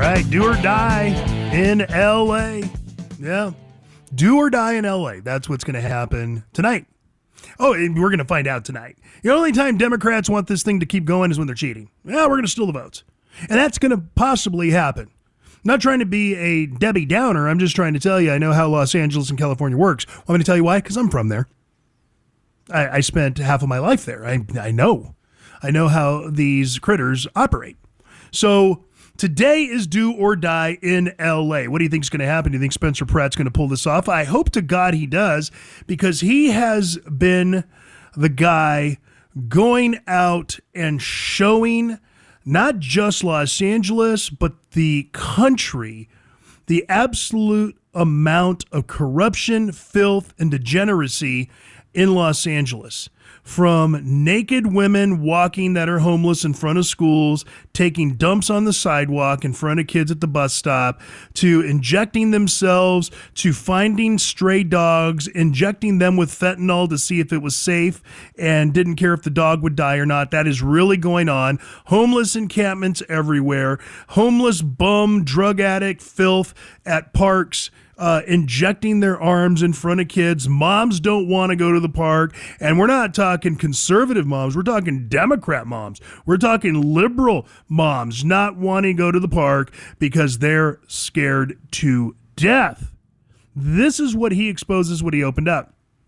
right, do or die in LA. Yeah, do or die in LA. That's what's going to happen tonight. Oh, and we're going to find out tonight. The only time Democrats want this thing to keep going is when they're cheating. Yeah, we're going to steal the votes. And that's going to possibly happen. I'm not trying to be a Debbie Downer. I'm just trying to tell you I know how Los Angeles and California works. I'm going to tell you why, because I'm from there. I spent half of my life there. I know. I know how these critters operate. So today is do or die in LA. What do you think is going to happen? Do you think Spencer Pratt's going to pull this off? I hope to God he does, because he has been the guy going out and showing not just Los Angeles, but the country, the absolute amount of corruption, filth, and degeneracy in Los Angeles. From naked women walking that are homeless in front of schools, taking dumps on the sidewalk in front of kids at the bus stop, to injecting themselves, to finding stray dogs, injecting them with fentanyl to see if it was safe and didn't care if the dog would die or not. That is really going on. Homeless encampments everywhere. Homeless bum, drug addict filth at parks. Injecting their arms in front of kids. Moms don't want to go to the park. And we're not talking conservative moms. We're talking Democrat moms. We're talking liberal moms not wanting to go to the park because they're scared to death. This is what he exposes, what he opened up.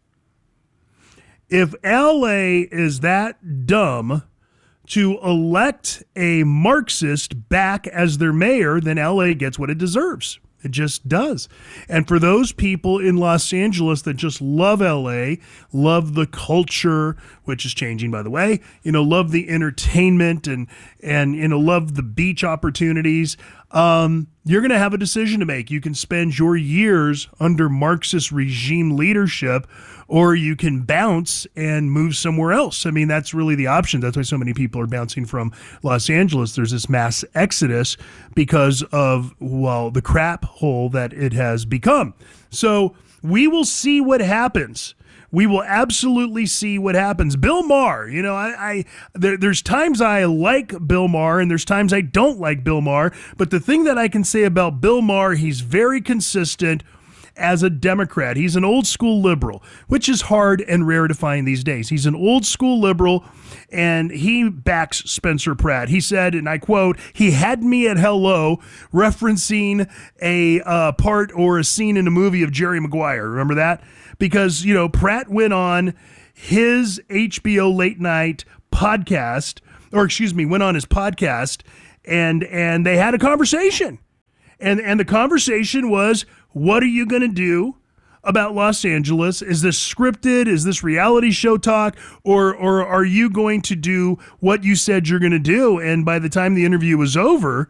If LA is that dumb to elect a Marxist back as their mayor, then LA gets what it deserves. It just does. And for those people in Los Angeles that just love LA, love the culture, which is changing, by the way, love the entertainment and love the beach opportunities, you're going to have a decision to make. You can spend your years under Marxist regime leadership, or you can bounce and move somewhere else. I mean, that's really the option. That's why so many people are bouncing from Los Angeles. There's this mass exodus because of, the crap hole that it has become. So we will see what happens. We will absolutely see what happens. Bill Maher, there's times I like Bill Maher and there's times I don't like Bill Maher. But the thing that I can say about Bill Maher, he's very consistent as a Democrat. He's an old school liberal, which is hard and rare to find these days. He's an old school liberal, and he backs Spencer Pratt. He said, and I quote, "He had me at hello," referencing a part or a scene in a movie of Jerry Maguire. Remember that? Because, Pratt went on his HBO late night podcast, went on his podcast, and they had a conversation. And the conversation was, what are you going to do about Los Angeles? Is this scripted? Is this reality show talk? Or are you going to do what you said you're going to do? And by the time the interview was over,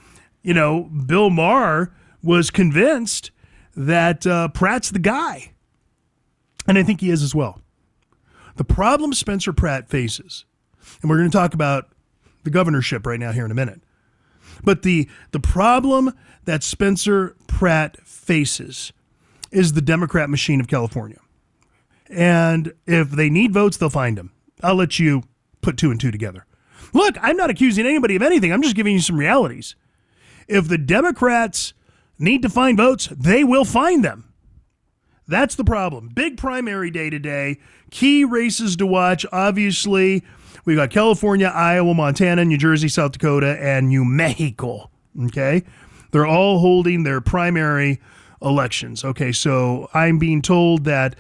Bill Maher was convinced that Pratt's the guy. And I think he is as well. The problem Spencer Pratt faces, and we're going to talk about the governorship right now here in a minute, but the problem that Spencer Pratt faces is the Democrat machine of California. And if they need votes, they'll find them. I'll let you put two and two together. Look, I'm not accusing anybody of anything. I'm just giving you some realities. If the Democrats need to find votes, they will find them. That's the problem. Big primary day today. Key races to watch. Obviously, we've got California, Iowa, Montana, New Jersey, South Dakota, and New Mexico. Okay? They're all holding their primary elections. Okay, so I'm being told that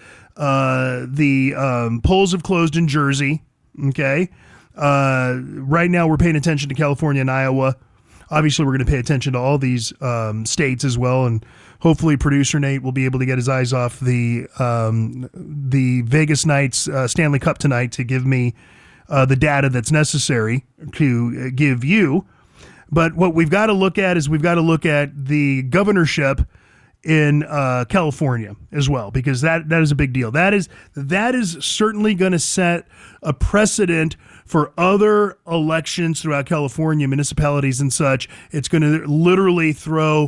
the polls have closed in Jersey. Okay? Right now, we're paying attention to California and Iowa. Obviously, we're going to pay attention to all these states as well, and hopefully producer Nate will be able to get his eyes off the Vegas Knights Stanley Cup tonight to give me the data that's necessary to give you. But what we've got to look at is we've got to look at the governorship in California as well, because that is a big deal. That is certainly going to set a precedent for other elections throughout California, municipalities and such. It's going to literally throw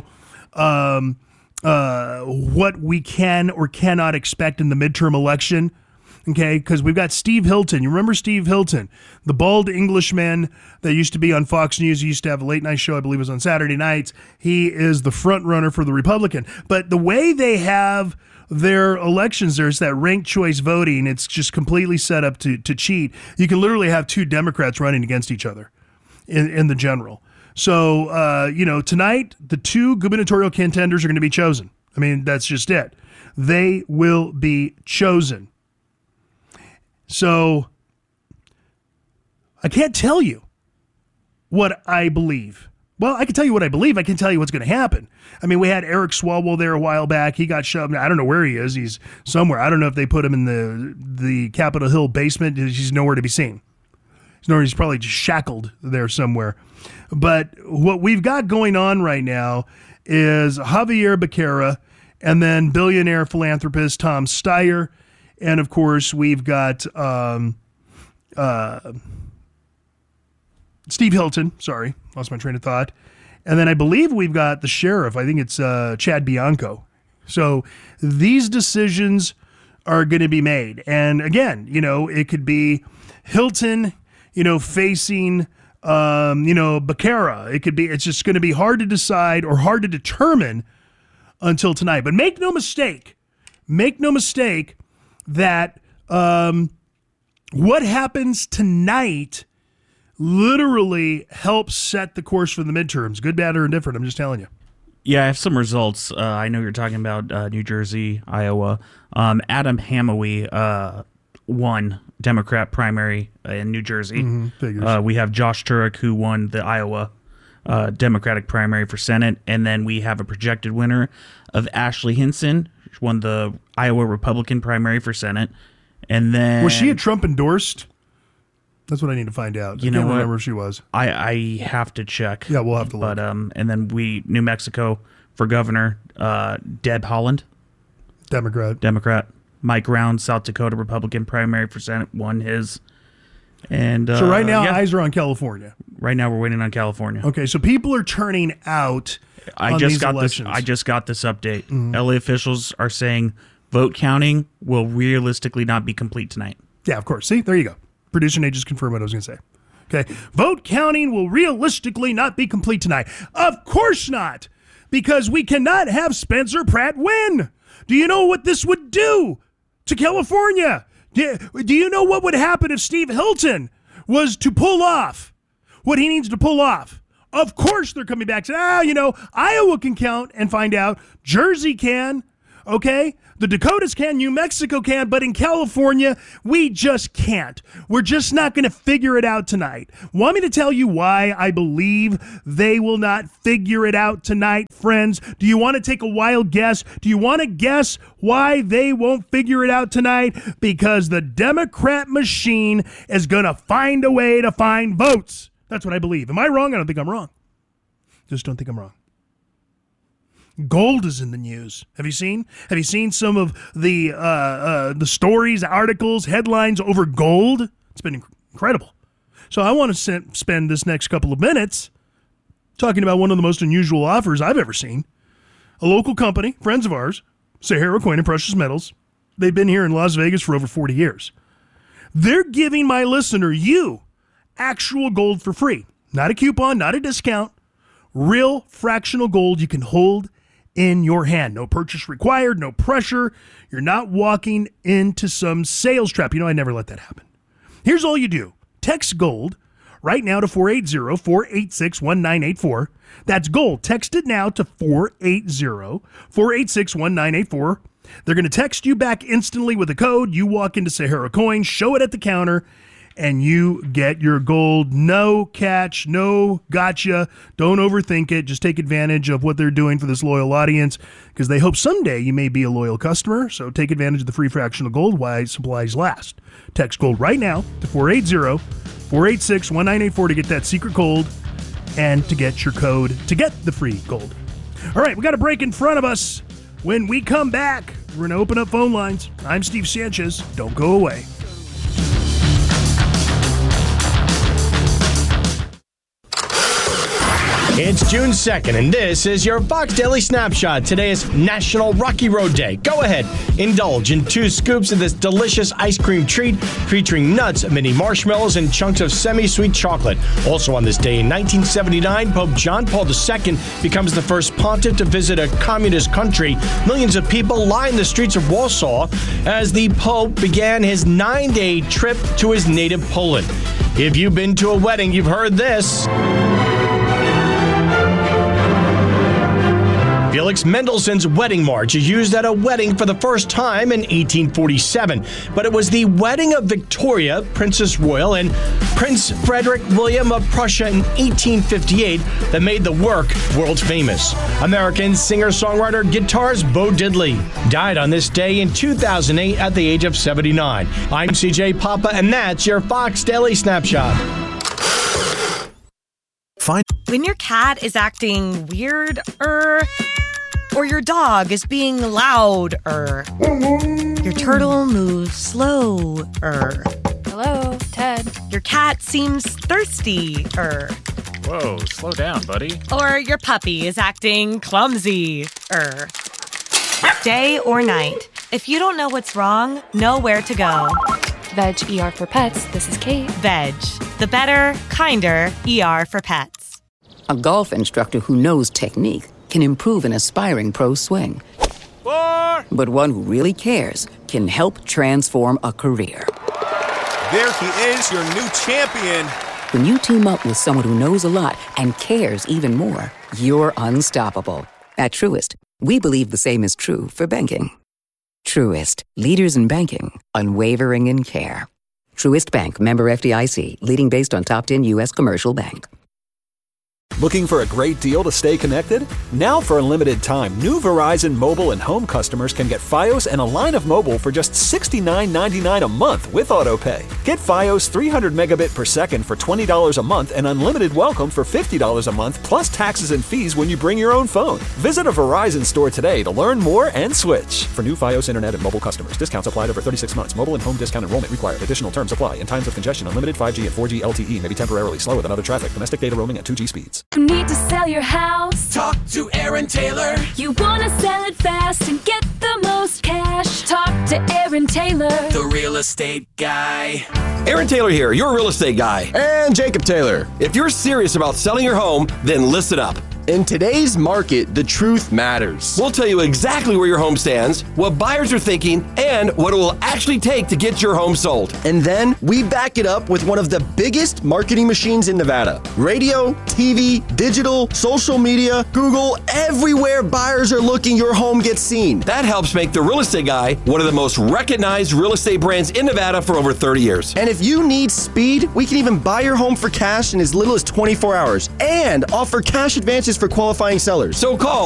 what we can or cannot expect in the midterm election Okay, because we've got Steve Hilton. You remember Steve Hilton, the bald Englishman that used to be on Fox News. He used to have a late night show, I believe it was on Saturday nights. He is the front runner for the Republican. But the way they have their elections, there's that ranked choice voting. It's just completely set up to cheat. You can literally have two Democrats running against each other in the general. So, tonight, the two gubernatorial contenders are going to be chosen. I mean, that's just it. They will be chosen. So I can't tell you what I believe. Well, I can tell you what I believe. I can tell you what's going to happen. I mean, we had Eric Swalwell there a while back. He got shoved. I don't know where he is. He's somewhere. I don't know if they put him in the Capitol Hill basement. He's nowhere to be seen. He's probably just shackled there somewhere. But what we've got going on right now is Javier Becerra and then billionaire philanthropist Tom Steyer. And, of course, we've got Steve Hilton. Sorry, lost my train of thought. And then I believe we've got the sheriff. I think it's Chad Bianco. So these decisions are going to be made. And, again, it could be Hilton, facing, Becerra. It's just going to be hard to decide or hard to determine until tonight. But make no mistake that what happens tonight literally helps set the course for the midterms, good, bad, or indifferent. I'm just telling you. Yeah, I have some results. I know you're talking about New Jersey, Iowa. Adam Hamawee won Democrat primary in New Jersey. We have Josh Turek, who won the Iowa Democratic primary for Senate, and then we have a projected winner of Ashley Hinson, who won the Iowa Republican primary for Senate. And then was she a Trump endorsed? That's what I need to find out. I can't remember if she was. I have to check. Yeah, we'll have to look. But and then New Mexico for governor, Deb Haaland, Democrat. Mike Round, South Dakota Republican primary for Senate, won his. And so right now, eyes are on California. Right now, we're waiting on California. Okay, so people are turning out. I just got this update. Mm-hmm. LA officials are saying vote counting will realistically not be complete tonight. Yeah, of course. See, there you go. Producer Nate just confirmed what I was going to say. Okay, vote counting will realistically not be complete tonight. Of course not, because we cannot have Spencer Pratt win. Do you know what this would do to California? Do you know what would happen if Steve Hilton was to pull off what he needs to pull off? Of course they're coming back to, Iowa can count and find out. Jersey can, okay? The Dakotas can, New Mexico can, but in California, we just can't. We're just not going to figure it out tonight. Want me to tell you why I believe they will not figure it out tonight, friends? Do you want to take a wild guess? Do you want to guess why they won't figure it out tonight? Because the Democrat machine is going to find a way to find votes. That's what I believe. Am I wrong? I don't think I'm wrong. Just don't think I'm wrong. Gold is in the news. Have you seen some of the stories, articles, headlines over gold? It's been incredible. So I want to spend this next couple of minutes talking about one of the most unusual offers I've ever seen. A local company, friends of ours, Sahara Coin and Precious Metals. They've been here in Las Vegas for over 40 years. They're giving my listener, you, actual gold for free. Not a coupon, not a discount. Real fractional gold you can hold in your hand. No purchase required, no pressure. You're not walking into some sales trap. I never let that happen. Here's all you do. Text GOLD right now to 480-486-1984. That's GOLD. Text it now to 480-486-1984. They're going to text you back instantly with a code. You walk into Sahara Coin, show it at the counter, and you get your gold. No catch, no gotcha. Don't overthink it. Just take advantage of what they're doing for this loyal audience because they hope someday you may be a loyal customer. So take advantage of the free fractional gold while supplies last. Text GOLD right now to 480-486-1984 to get that secret gold and to get your code to get the free gold. All right, we got a break in front of us. When we come back, we're going to open up phone lines. I'm Steve Sanchez. Don't go away. It's June 2nd, and this is your Fox Daily Snapshot. Today is National Rocky Road Day. Go ahead, indulge in 2 scoops of this delicious ice cream treat featuring nuts, mini marshmallows, and chunks of semi-sweet chocolate. Also on this day in 1979, Pope John Paul II becomes the first pontiff to visit a communist country. Millions of people line the streets of Warsaw as the Pope began his 9-day trip to his native Poland. If you've been to a wedding, you've heard this. Felix Mendelssohn's Wedding March is used at a wedding for the first time in 1847. But it was the wedding of Victoria, Princess Royal, and Prince Frederick William of Prussia in 1858 that made the work world famous. American singer-songwriter guitarist Bo Diddley died on this day in 2008 at the age of 79. I'm CJ Papa, and that's your Fox Daily Snapshot. When your cat is acting weird, or your dog is being loud, your turtle moves slow, Hello, Ted. Your cat seems thirsty, Whoa, slow down, buddy. or your puppy is acting clumsy, Day or night, if you don't know what's wrong, know where to go. Veg ER for Pets. This is Kate. Veg, the better, kinder ER for pets. A golf instructor who knows technique can improve an aspiring pro's swing. But one who really cares can help transform a career. There he is, your new champion. When you team up with someone who knows a lot and cares even more, you're unstoppable. At Truist, we believe the same is true for banking. Truist, leaders in banking, unwavering in care. Truist Bank, member FDIC, leading based on top 10 U.S. commercial bank. Looking for a great deal to stay connected? Now for a limited time, new Verizon mobile and home customers can get Fios and a line of mobile for just $69.99 a month with AutoPay. Get Fios 300 megabit per second for $20 a month and unlimited welcome for $50 a month plus taxes and fees when you bring your own phone. Visit a Verizon store today to learn more and switch. For new Fios internet and mobile customers, discounts applied over 36 months. Mobile and home discount enrollment required. Additional terms apply. In times of congestion, unlimited 5G and 4G LTE may be temporarily slower than other traffic. Domestic data roaming at 2G speeds. You need to sell your house? Talk to Aaron Taylor. You want to sell it fast and get the most cash? Talk to Aaron Taylor, The real estate guy. Aaron Taylor here, your real estate guy. And Jacob Taylor. If you're serious about selling your home, then listen up. In today's market, the truth matters. We'll tell you exactly where your home stands, what buyers are thinking, and what it will actually take to get your home sold. And then we back it up with one of the biggest marketing machines in Nevada. Radio, TV, digital, social media, Google, everywhere buyers are looking, your home gets seen. That helps make The Real Estate Guy one of the most recognized real estate brands in Nevada for over 30 years. And if you need speed, we can even buy your home for cash in as little as 24 hours and offer cash advances for qualifying sellers. So call